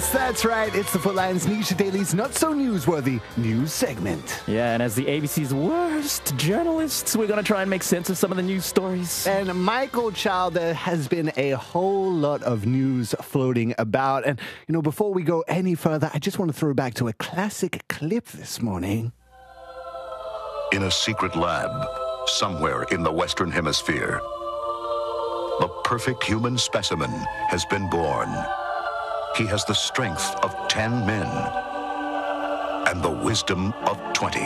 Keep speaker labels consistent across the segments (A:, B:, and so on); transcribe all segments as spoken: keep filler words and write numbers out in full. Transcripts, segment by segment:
A: Yes, that's right. It's the Footlines Nisha Daily's Not So Newsworthy news segment.
B: Yeah, and as the A B C's worst journalists, we're going to try and make sense of some of the news stories.
A: And Michael Chow, there has been a whole lot of news floating about. And, you know, before we go any further, I just want to throw back to a classic clip this morning.
C: In a secret lab, somewhere in the Western Hemisphere, the perfect human specimen has been born. He has the strength of ten men and the wisdom of twenty.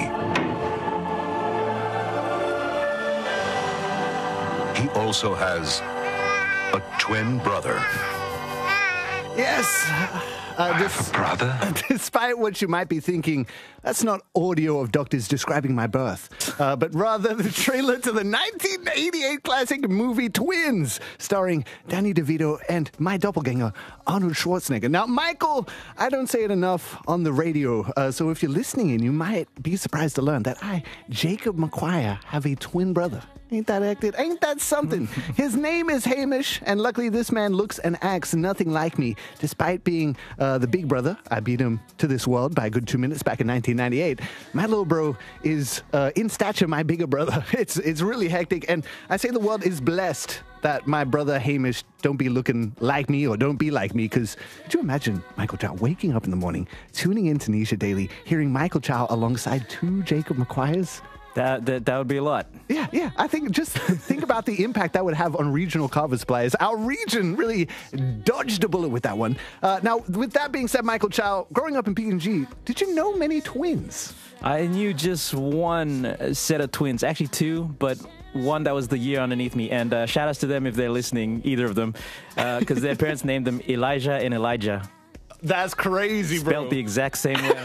C: He also has a twin brother.
A: Yes. Uh,
C: this, brother?
A: Despite what you might be thinking, that's not audio of doctors describing my birth, uh, but rather the trailer to the nineteen eighty-eight classic movie Twins, starring Danny DeVito and my doppelganger, Arnold Schwarzenegger. Now, Michael, I don't say it enough on the radio, uh, so if you're listening in, you might be surprised to learn that I, Jacob McQuire, have a twin brother. Ain't that acted? Ain't that something? His name is Hamish, and luckily this man looks and acts nothing like me. Despite being uh, the big brother, I beat him to this world by a good two minutes back in nineteen ninety-eight. My little bro is uh, in stature my bigger brother. It's it's really hectic, and I say the world is blessed that my brother Hamish don't be looking like me or don't be like me, because could you imagine Michael Chow waking up in the morning, tuning in to Nisha Daily, hearing Michael Chow alongside two Jacob McQuires?
B: That, that that would be a lot.
A: Yeah, yeah. I think just think about the impact that would have on regional covers players. Our region really dodged a bullet with that one. Uh, now, with that being said, Michael Chow, growing up in P N G, did you know many twins?
B: I knew just one set of twins, actually two, but one that was the year underneath me. And uh, shout outs to them if they're listening, either of them, because uh, their parents named them Elijah and Elijah.
A: That's crazy, bro.
B: Spelled the exact same way.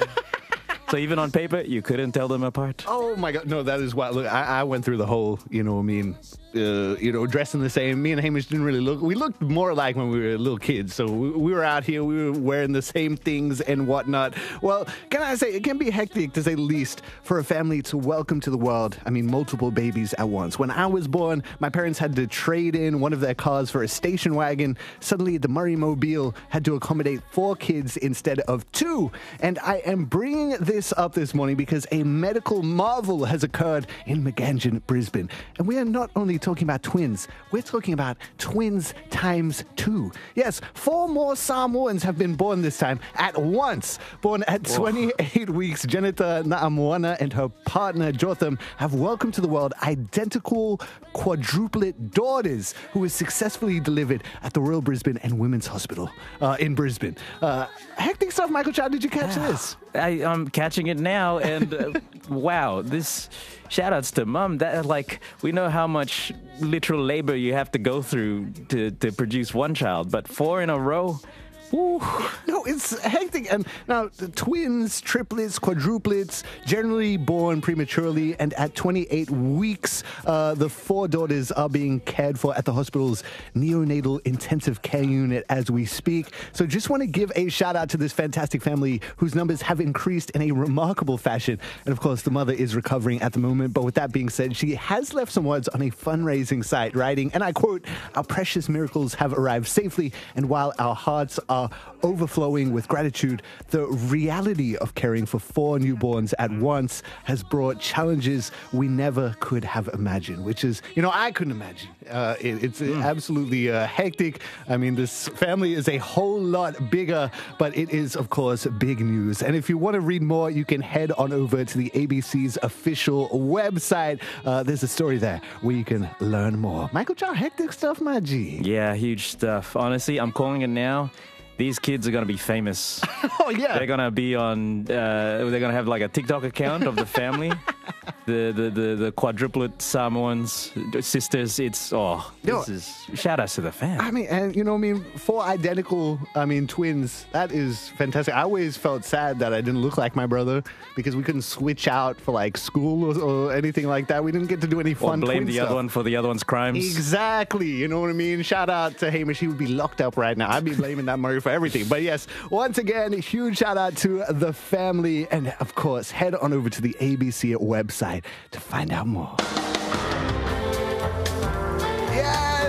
B: So even on paper, you couldn't tell them apart.
A: Oh my God, no, that is wild. Look, I, I went through the whole, you know, I mean, uh, you know, dressing the same. Me and Hamish didn't really look. We looked more alike when we were little kids. So we, we were out here, we were wearing the same things and whatnot. Well, can I say, it can be hectic to say the least for a family to welcome to the world, I mean, multiple babies at once. When I was born, my parents had to trade in one of their cars for a station wagon. Suddenly, the Murray Mobile had to accommodate four kids instead of two. And I am bringing this up this morning because a medical marvel has occurred in Meganjin, Brisbane. And we are not only talking about twins, we're talking about twins times two. Yes, four more Samoans have been born this time at once. Born at Whoa. twenty-eight weeks, Janita Naamoana and her partner Jotham have welcomed to the world identical quadruplet daughters who were successfully delivered at the Royal Brisbane and Women's Hospital uh, in Brisbane. Uh, hectic stuff, Michael Chow. Did you catch this?
B: I, I'm catching it now, and uh, wow, this shout outs to mom. That, like, we know how much literal labor you have to go through to, to produce one child, but four in a row. Ooh.
A: No, it's hectic. And now, the twins, triplets, quadruplets, generally born prematurely, and at twenty-eight weeks, uh, the four daughters are being cared for at the hospital's neonatal intensive care unit as we speak. So just want to give a shout out to this fantastic family whose numbers have increased in a remarkable fashion. And of course, the mother is recovering at the moment. But with that being said, she has left some words on a fundraising site, writing, and I quote, "Our precious miracles have arrived safely, and while our hearts are overflowing with gratitude, the reality of caring for four newborns at once has brought challenges we never could have imagined," which is, you know, I couldn't imagine. Uh, it, it's mm. absolutely uh, hectic. I mean, this family is a whole lot bigger, but it is, of course, big news. And if you want to read more, you can head on over to the A B C's official website. Uh, there's a story there where you can learn more. Michael Chow, hectic stuff, my G.
B: Yeah, huge stuff. Honestly, I'm calling it now. These kids are going to be famous.
A: Oh, yeah.
B: They're going to be on, uh, they're going to have like a TikTok account of the family. the, the, the, the quadruplet Samoans, sisters. It's, oh, this Yo, is, shout outs to the fam.
A: I mean, and you know, I mean, four identical, I mean, twins. That is fantastic. I always felt sad that I didn't look like my brother because we couldn't switch out for like school or, or anything like that. We didn't get to do any fun
B: Or blame
A: twin
B: the
A: stuff.
B: other one for the other one's crimes.
A: Exactly. You know what I mean? Shout out to Hamish. He would be locked up right now. I'd be blaming that Murray for everything. But yes, once again, huge shout out to the family. And of course, head on over to the A B C website to find out more. Yes!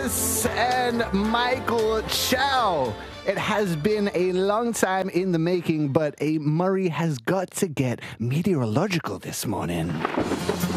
A: Chris and Michael Chow. It has been a long time in the making, but a Murray has got to get meteorological this morning.